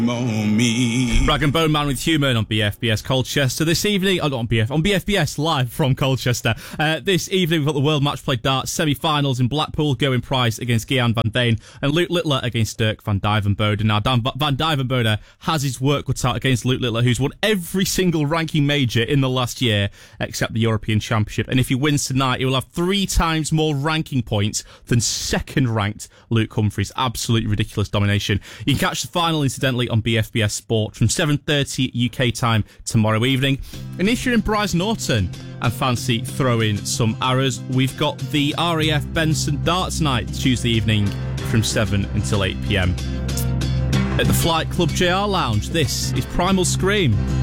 Rag and Bone Man with Human on BFBS Colchester this evening. Not on BFBS live from Colchester. This evening we've got the World Match Play Darts semi-finals in Blackpool. Gerwyn Price against Gian van Veen and Luke Littler against Dirk van Duijvenbode. Now Van Duijvenbode has his work cut out against Luke Littler, who's won every single ranking major in the last year except the European Championship. And if he wins tonight, he will have 3 times more ranking points than second-ranked Luke Humphries. Absolutely ridiculous domination. You can catch the final, incidentally, on BFBS Sport from 7:30 UK time tomorrow evening. And if you're in Brize Norton and fancy throwing some arrows, we've got the RAF Benson Darts Night Tuesday evening from 7 until 8 p.m. At the Flight Club JR Lounge, this is Primal Scream.